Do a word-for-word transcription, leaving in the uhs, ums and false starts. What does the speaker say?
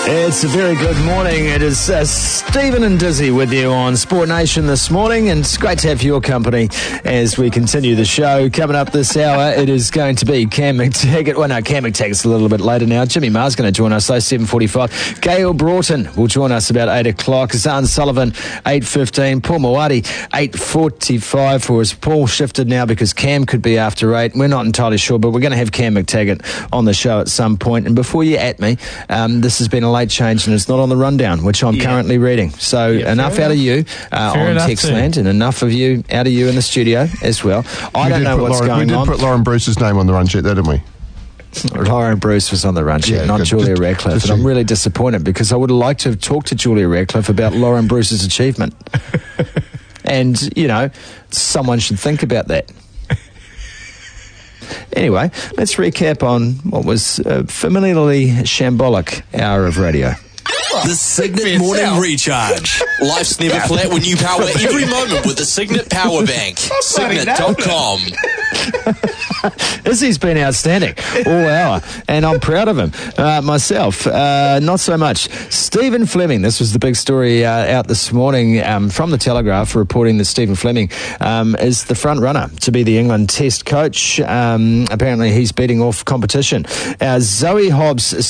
It's a very good morning. It is uh, Stephen and Dizzy with you on Sport Nation this morning, and it's great to have your company as we continue the show. Coming up this hour, it is going to be Cam McTaggart. Well, no, Cam McTaggart's a little bit later now. Jimmy Maher's going to join us, though, seven forty-five. Gail Broughton will join us about eight o'clock. Zahn Sullivan, eight fifteen. Paul Mawadi, eight forty-five for us. Paul shifted now because Cam could be after eight. We're not entirely sure, but we're going to have Cam McTaggart on the show at some point. And before you at me, um, this has been a late change and it's not on the rundown, which I'm yeah. currently reading. So yeah, enough out of you uh, on Textland and enough of you out of you in the studio as well. I we don't know what's Lauren, going on. We did on. put Lauren Bruce's name on the run sheet, didn't we? Lauren Bruce was on the run sheet, yeah, not good. Julia just, Radcliffe. Just and I'm really disappointed because I would have liked to have talked to Julia Radcliffe about Lauren Bruce's achievement. And, you know, someone should think about that. Anyway, let's recap on what was a familiarly shambolic hour of radio. The Cygnett Morning Recharge. Life's never flat when you power every moment with the Cygnett Power Bank. Cygnett dot com. Izzy's been outstanding all hour, and I'm proud of him. Uh, myself, uh, not so much. Stephen Fleming, this was the big story uh, out this morning um, from the Telegraph, reporting that Stephen Fleming um, is the front runner to be the England Test coach. Um, apparently, he's beating off competition. Uh, Zoe Hobbs